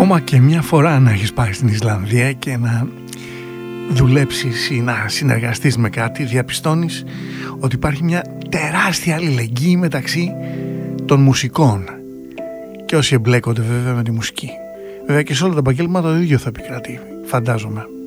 Ακόμα και μια φορά να έχεις πάει στην Ισλανδία και να δουλέψεις ή να συνεργαστείς με κάτι, διαπιστώνεις ότι υπάρχει μια τεράστια αλληλεγγύη μεταξύ των μουσικών και όσοι εμπλέκονται βέβαια με τη μουσική. Βέβαια και σε όλα τα επαγγέλματα το ίδιο θα επικρατεί, φαντάζομαι.